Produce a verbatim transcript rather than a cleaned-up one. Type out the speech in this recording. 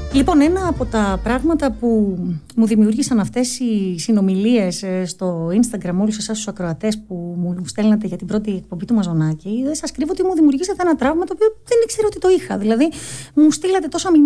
Λοιπόν, ένα από τα πράγματα που μου δημιούργησαν αυτές οι συνομιλίες στο Instagram, όλους εσάς τους ακροατές που μου στέλνατε για την πρώτη εκπομπή του Μαζονάκη, δεν σας κρύβω ότι μου δημιουργήσατε ένα τραύμα το οποίο δεν ήξερα ότι το είχα. Δηλαδή, μου στείλατε τόσα μηνύματα